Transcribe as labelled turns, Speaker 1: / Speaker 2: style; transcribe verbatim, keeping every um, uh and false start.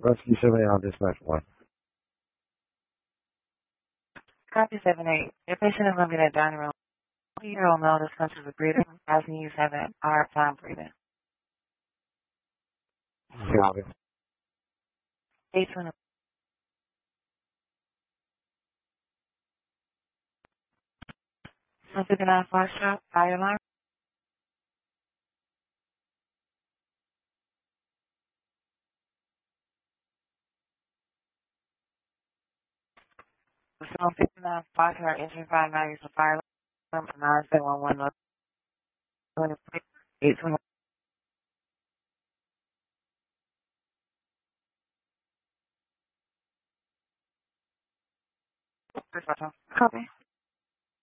Speaker 1: Rescue seven eight on dispatch one.
Speaker 2: Copy seven eight. Your patient is living in a dining room. Two-year-old male discusses with breathing, asking you have a hard time breathing.
Speaker 1: Copy.
Speaker 2: eight twenty. one fifty-nine Foxtrot, fire alarm. one fifty-nine Foxtrot, engine five ninety, so fire alarm, nine seven one one, eight twenty. Copy.